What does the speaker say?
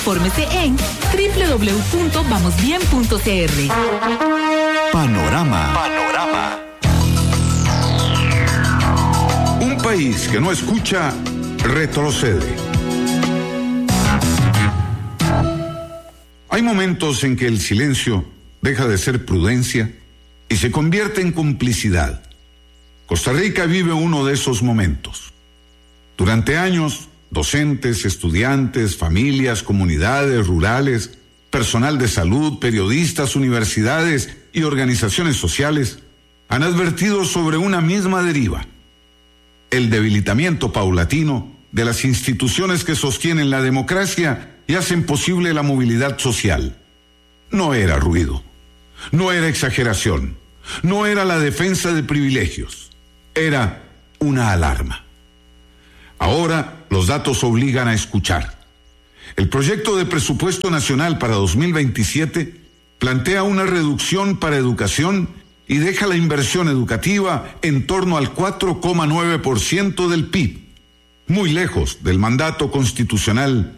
Infórmese en www.vamosbien.cr. Panorama. Un país que no escucha, retrocede. Hay momentos en que el silencio deja de ser prudencia y se convierte en complicidad. Costa Rica vive uno de esos momentos. Durante años, docentes, estudiantes, familias, comunidades rurales, personal de salud, periodistas, universidades y organizaciones sociales han advertido sobre una misma deriva: el debilitamiento paulatino de las instituciones que sostienen la democracia y hacen posible la movilidad social. No era ruido, no era exageración, no era la defensa de privilegios, era una alarma. Ahora los datos obligan a escuchar. El proyecto de presupuesto nacional para 2027 plantea una reducción para educación y deja la inversión educativa en torno al 4,9% del PIB, muy lejos del mandato constitucional